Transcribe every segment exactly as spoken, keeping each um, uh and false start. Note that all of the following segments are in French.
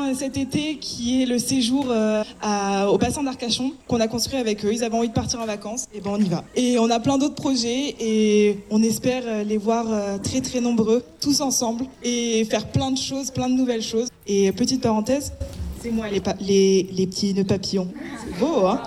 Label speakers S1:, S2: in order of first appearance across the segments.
S1: un cet été qui est le séjour euh, à, au bassin d'Arcachon qu'on a construit avec eux. Ils avaient envie de partir en vacances, et ben on y va. Et on a plein d'autres projets et on espère les voir euh, très très nombreux, tous ensemble, et faire plein de choses, plein de nouvelles choses. Et petite parenthèse, c'est moi les, pa- les, les petits nœuds papillons. C'est beau, hein?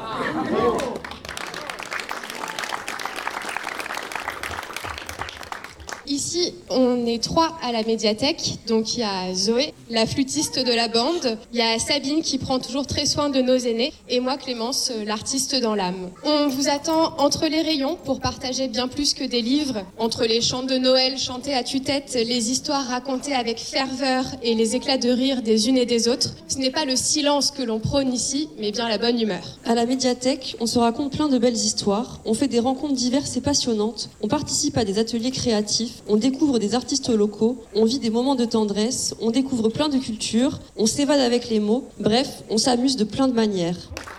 S2: Ici, on est trois à la médiathèque. Donc, il y a Zoé, la flûtiste de la bande. Il y a Sabine qui prend toujours très soin de nos aînés. Et moi, Clémence, l'artiste dans l'âme. On vous attend entre les rayons pour partager bien plus que des livres. Entre les chants de Noël chantés à tue-tête, les histoires racontées avec ferveur et les éclats de rire des unes et des autres. Ce n'est pas le silence que l'on prône ici, mais bien la bonne humeur.
S3: À la médiathèque, on se raconte plein de belles histoires. On fait des rencontres diverses et passionnantes. On participe à des ateliers créatifs. On découvre des artistes locaux, on vit des moments de tendresse, on découvre plein de cultures, on s'évade avec les mots, bref, on s'amuse de plein de manières.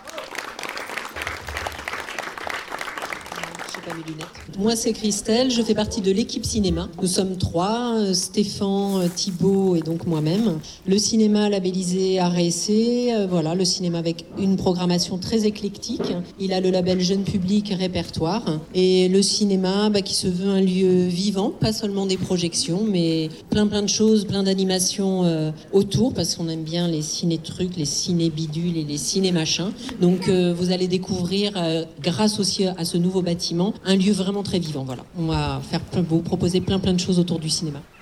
S4: Moi, c'est Christelle, je fais partie de l'équipe cinéma. Nous sommes trois, euh, Stéphane, Thibaut et donc moi-même. Le cinéma labellisé Art et Essai, euh, voilà, le cinéma avec une programmation très éclectique. Il a le label Jeune Public Répertoire. Et le cinéma bah, qui se veut un lieu vivant, pas seulement des projections, mais plein plein de choses, plein d'animations euh, autour, parce qu'on aime bien les ciné-trucs, les ciné-bidules et les ciné-machins. Donc euh, vous allez découvrir, euh, grâce aussi à ce nouveau bâtiment, un lieu vraiment très vivant. Voilà. On va faire, vous proposer plein plein de choses autour du cinéma.